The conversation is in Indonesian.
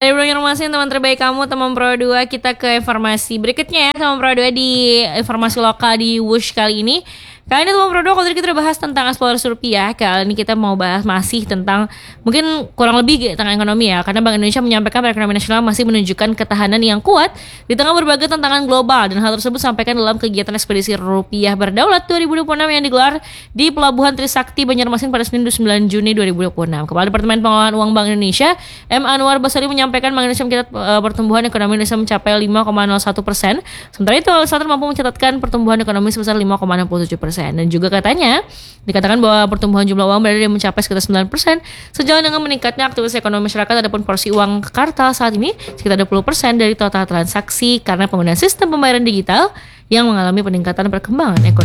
Dari informasi teman terbaik kamu, teman Pro 2, kita ke informasi berikutnya ya, teman Pro 2 di informasi lokal di Wush kali ini. Kali ini teman Pro 2, kalau tadi kita udah bahas tentang eksplorasi rupiah, kali ini kita mau bahas masih tentang mungkin kurang lebih tentang ekonomi ya, karena Bank Indonesia menyampaikan perekonomian nasional masih menunjukkan ketahanan yang kuat di tengah berbagai tantangan global, dan hal tersebut disampaikan dalam kegiatan ekspedisi rupiah berdaulat 2026 yang digelar di Pelabuhan Trisakti Banjarmasin pada Senin 9 Juni 2026. Kepala Departemen Pengelolaan Uang Bank Indonesia, M. Anwar Basari, menyampaikan Bank Indonesia mencatat pertumbuhan ekonomi Indonesia mencapai 5,01%. Sementara itu, Selatan mampu mencatatkan pertumbuhan ekonomi sebesar 5,67%. Dan juga katanya dikatakan bahwa pertumbuhan jumlah uang berada mencapai sekitar 9% sejalan dengan meningkatnya aktivitas ekonomi masyarakat. Adapun porsi uang kartal saat ini sekitar 20% dari total transaksi karena penggunaan sistem pembayaran digital yang mengalami peningkatan perkembangan ekonomi.